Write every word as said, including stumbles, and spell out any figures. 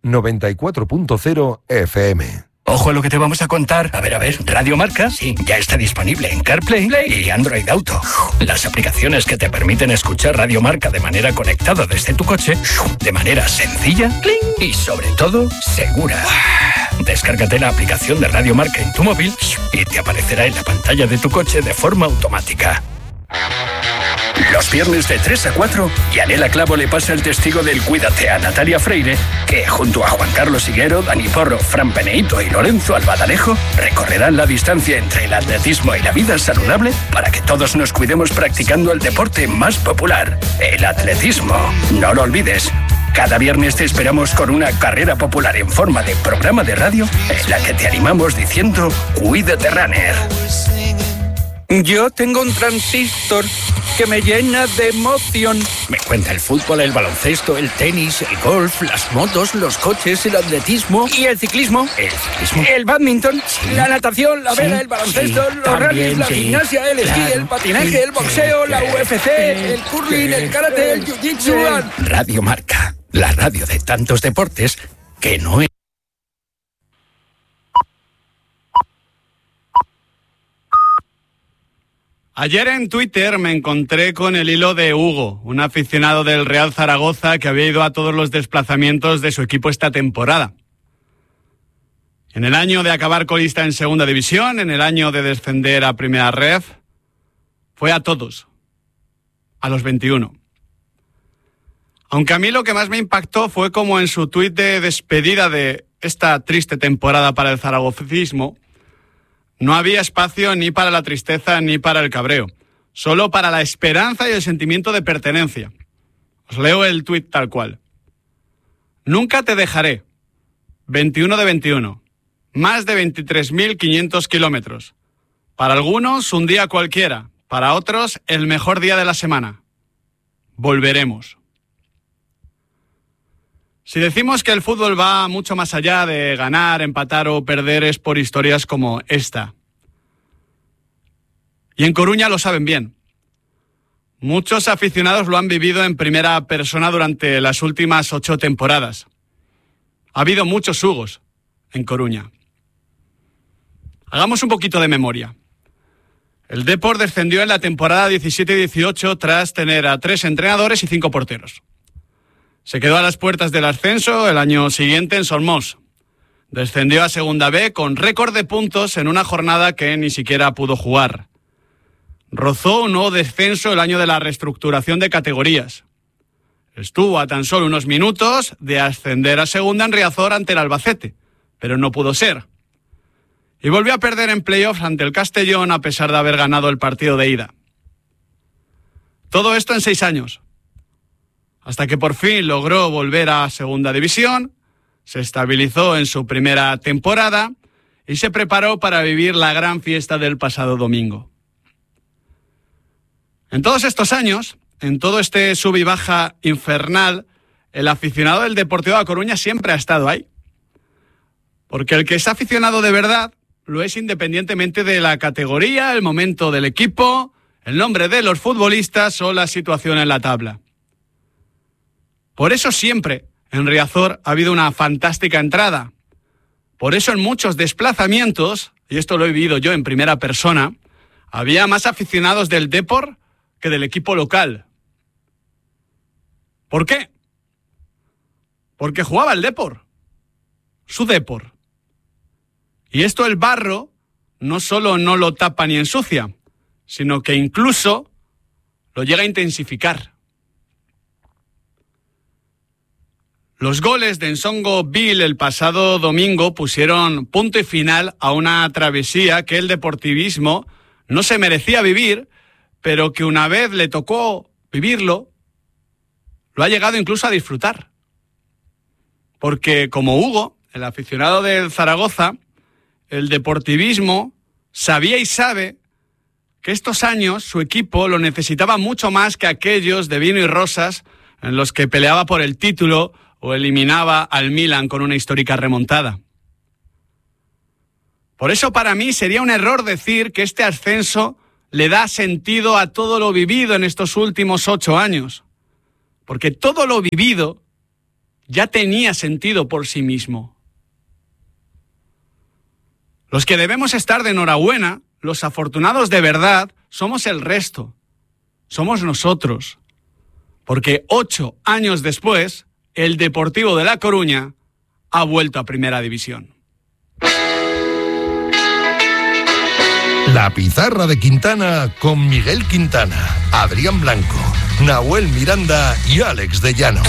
noventa y cuatro punto cero F M. Ojo a lo que te vamos a contar. A ver, a ver, Radio Marca, sí, ya está disponible en CarPlay y Android Auto. Las aplicaciones que te permiten escuchar Radio Marca de manera conectada desde tu coche, de manera sencilla y sobre todo segura. Descárgate la aplicación de Radio Marca en tu móvil y te aparecerá en la pantalla de tu coche de forma automática. Los viernes de tres a cuatro, Yanela Clavo le pasa el testigo del Cuídate a Natalia Freire, que junto a Juan Carlos Higuero, Dani Porro, Fran Peneito y Lorenzo Albadalejo recorrerán la distancia entre el atletismo y la vida saludable para que todos nos cuidemos practicando el deporte más popular, el atletismo. No lo olvides. Cada viernes te esperamos con una carrera popular en forma de programa de radio en la que te animamos diciendo Cuídate Runner. Yo tengo un transistor que me llena de emoción. Me cuenta el fútbol, el baloncesto, el tenis, el golf, las motos, los coches, el atletismo. ¿Y el ciclismo? El ciclismo. El badminton, sí. La natación, la vela, sí, el baloncesto, sí, los rallies, la sí, gimnasia, el esquí, claro, el patinaje, sí, el boxeo, sí, la U F C, el curling, el karate, el jiu-jitsu. Radio Marca, la radio de tantos deportes que no es... Ayer en Twitter me encontré con el hilo de Hugo, un aficionado del Real Zaragoza que había ido a todos los desplazamientos de su equipo esta temporada. En el año de acabar colista en Segunda División, en el año de descender a Primera Ref, fue a todos, a los veintiuno. Aunque a mí lo que más me impactó fue como en su tuit de despedida de esta triste temporada para el zaragozismo, no había espacio ni para la tristeza ni para el cabreo, solo para la esperanza y el sentimiento de pertenencia. Os leo el tuit tal cual. Nunca te dejaré. veintiuno de veintiuno. Más de veintitrés mil quinientos kilómetros. Para algunos, un día cualquiera. Para otros, el mejor día de la semana. Volveremos. Si decimos que el fútbol va mucho más allá de ganar, empatar o perder, es por historias como esta. Y en Coruña lo saben bien. Muchos aficionados lo han vivido en primera persona durante las últimas ocho temporadas. Ha habido muchos Hugos en Coruña. Hagamos un poquito de memoria. El Depor descendió en la temporada diecisiete dieciocho tras tener a tres entrenadores y cinco porteros. Se quedó a las puertas del ascenso el año siguiente en Somos. Descendió a Segunda B con récord de puntos en una jornada que ni siquiera pudo jugar. Rozó un nuevo descenso el año de la reestructuración de categorías. Estuvo a tan solo unos minutos de ascender a Segunda en Riazor ante el Albacete, pero no pudo ser. Y volvió a perder en playoffs ante el Castellón a pesar de haber ganado el partido de ida. Todo esto en seis años. Hasta que por fin logró volver a Segunda División, se estabilizó en su primera temporada y se preparó para vivir la gran fiesta del pasado domingo. En todos estos años, en todo este sub y baja infernal, el aficionado del Deportivo de A Coruña siempre ha estado ahí. Porque el que es aficionado de verdad lo es independientemente de la categoría, el momento del equipo, el nombre de los futbolistas o la situación en la tabla. Por eso siempre en Riazor ha habido una fantástica entrada. Por eso en muchos desplazamientos, y esto lo he vivido yo en primera persona, había más aficionados del Depor que del equipo local. ¿Por qué? Porque jugaba el Depor, su Depor. Y esto el barro no solo no lo tapa ni ensucia, sino que incluso lo llega a intensificar. Los goles de Ensongo Bill el pasado domingo pusieron punto y final a una travesía que el deportivismo no se merecía vivir, pero que una vez le tocó vivirlo, lo ha llegado incluso a disfrutar. Porque como Hugo, el aficionado del Zaragoza, el deportivismo sabía y sabe que estos años su equipo lo necesitaba mucho más que aquellos de vino y rosas en los que peleaba por el título o eliminaba al Milan con una histórica remontada. Por eso para mí sería un error decir que este ascenso le da sentido a todo lo vivido en estos últimos ocho años. Porque todo lo vivido ya tenía sentido por sí mismo. Los que debemos estar de enhorabuena, los afortunados de verdad, somos el resto. Somos nosotros. Porque ocho años después, el Deportivo de La Coruña ha vuelto a Primera División. La Pizarra de Quintana con Miguel Quintana, Adrián Blanco, Nahuel Miranda y Alex de Llano.